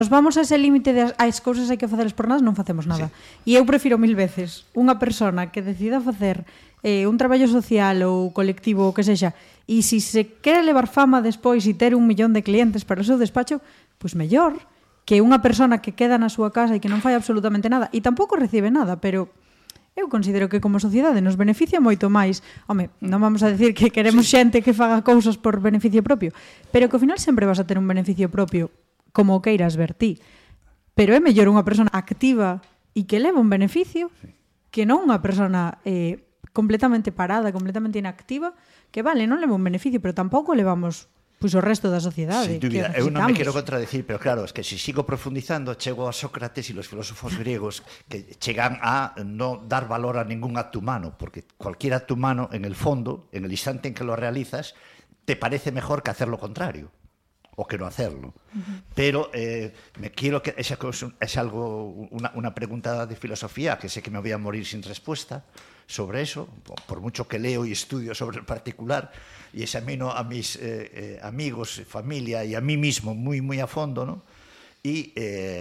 nos vamos a ese límite de as cousas hai que facelas por nada, non facemos nada. E eu prefiro 1000 veces unha persona que decida facer un traballo social ou colectivo ou que sexa, e se quere levar fama despois e ter 1 millón de clientes para o seu despacho, pois mellor que unha persona que queda na súa casa e que non fai absolutamente nada e tampouco recibe nada, pero eu considero que como sociedade nos beneficia moito máis. Home, non vamos a decir que queremos xente que faga cousas por beneficio propio, pero que ao final sempre vas a ter un beneficio propio como o queiras ver ti. Pero é mellor unha persona activa e que leva un beneficio que non unha persona completamente parada, completamente inactiva, que vale, non leva un beneficio, pero tampouco levamos pois o resto da sociedade. Sin dúbida, eu non me quero contradecir, pero claro, es que se sigo profundizando, chego a Sócrates e los filósofos griegos que chegan a no dar valor a ningún acto humano, porque cualquier acto humano, en el fondo, en el instante en que lo realizas, te parece mejor que hacer lo contrario o que no hacerlo. Pero me quiero que es algo, una pregunta de filosofía que sé que me voy a morir sin respuesta sobre eso, por mucho que leo y estudio sobre el particular y examino a mis amigos, familia y a mí mismo muy, muy a fondo, ¿no? Y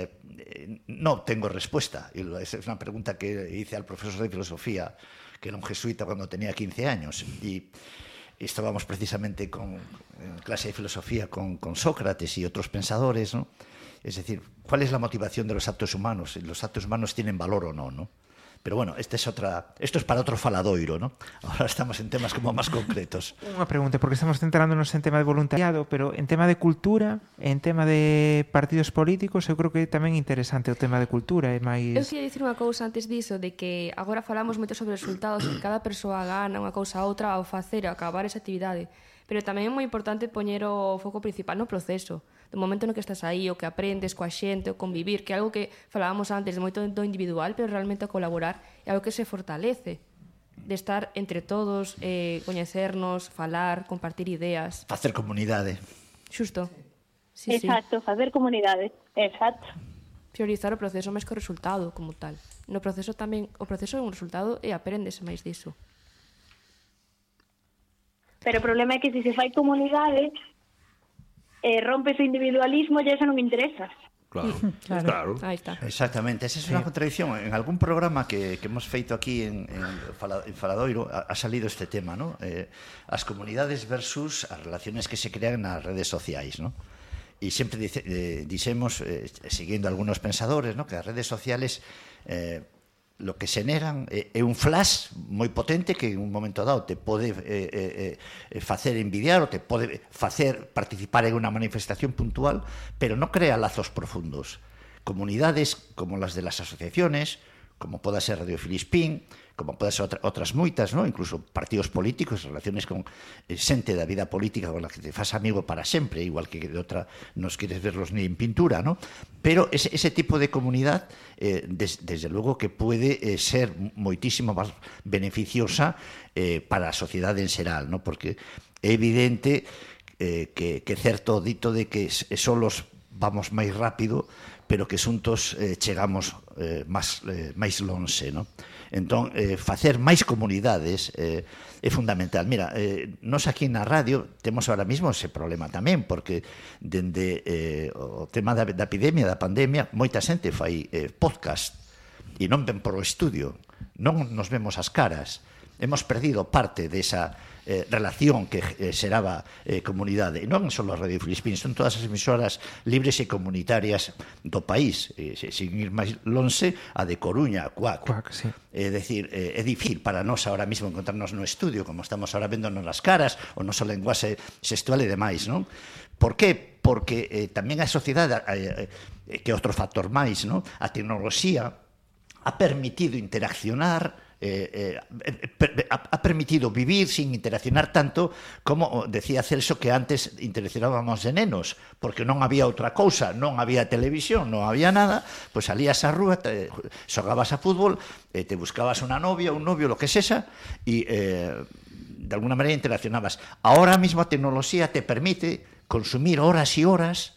no tengo respuesta. Y es una pregunta que hice al profesor de filosofía, que era un jesuita cuando tenía 15 años, y estábamos precisamente en clase de filosofía con Sócrates y otros pensadores, ¿no? Es decir, ¿cuál es la motivación de los actos humanos? ¿Los actos humanos tienen valor o no, ¿no? Pero bueno, esto es para otro faladoiro, ¿no? Ahora estamos en temas como más concretos. Unha pregunta, porque estamos centrándonos en tema de voluntariado, pero en tema de cultura, en tema de partidos políticos, eu creo que é tamén interesante o tema de cultura. Eu queria dicir unha cousa antes diso, de que agora falamos moito sobre resultados, que cada persoa gana unha cousa a outra ao facer, ao acabar esa actividade. Pero tamén é moi importante poñer o foco principal no proceso, do momento no que estás aí, o que aprendes coa xente, o convivir, que é algo que falábamos antes de moito do individual, pero realmente o colaborar é algo que se fortalece, de estar entre todos, coñecernos, falar, compartir ideas. Facer comunidade. Xusto. Sí, exacto, facer comunidade, exacto. Priorizar o proceso máis que o resultado como tal. No proceso tamén, o proceso é un resultado e aprendes máis diso. Pero o problema é que se fai comunidade, rompes o individualismo e eso non interesa. Claro. Aí está. Exactamente, esa es una contradicción. En algún programa que hemos feito aquí en Faladoiro ha salido este tema, ¿no? As comunidades versus as relaciones que se crean nas redes sociais, ¿no? Y siempre dicemos, siguiendo algunos pensadores, ¿no?, que as redes sociales lo que se negan é un flash moi potente que en un momento dado te pode facer envidiar ou te pode facer participar en unha manifestación puntual, pero non crea lazos profundos. Comunidades como las de las asociaciones, como poda ser Radio Filispín, como poden ser outras moitas, ¿no? Incluso partidos políticos, relaciones con xente da vida política con la que te fas amigo para sempre, igual que de outra nos quieres verlos ni en pintura, ¿no? Pero ese tipo de comunidad, desde luego que puede ser moitísimo máis beneficiosa para a sociedade en xeral, ¿no? Porque é evidente que certo dito de que solos vamos máis rápido, pero que xuntos chegamos máis lonxe, ¿no? Entón, facer máis comunidades é fundamental. Mira, nós aquí na radio temos ahora mismo ese problema tamén, porque dende o tema da epidemia, da pandemia, moita xente fai podcast e non ven por o estudio, non nos vemos as caras. Hemos perdido parte desa relación que xeraba comunidade. E non só a Radio Filispín, son todas as emisoras libres e comunitarias do país. Sin ir máis lonxe, a de Coruña, a Cuac. Sí. É dicir, é difícil para nós ahora mismo encontrarnos no estudio, como estamos ahora véndonos nas caras, o noso lenguaxe sexual e demais, non? Por que? Porque tamén a sociedade, que é outro factor máis, non? A tecnoloxía ha permitido interaccionar, ha permitido vivir sin interaccionar tanto como decía Celso, que antes interaccionábamos de nenos, porque non había outra cousa, non había televisión, non había nada, pois salías á rúa, xogabas a fútbol, te buscabas unha novia, un novio, lo que sexa, e de alguna maneira interaccionabas. Ahora mismo a tecnoloxía te permite consumir horas e horas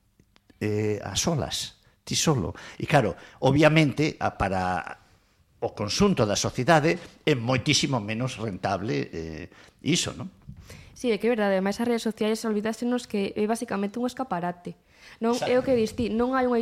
a solas, ti solo. E claro, obviamente, para o conxunto da sociedade é moitísimo menos rentable iso, non? Sí, é que é verdade. Ademais, as redes sociais olvidásenos que é basicamente un escaparate. Non é o que diste, non hai unha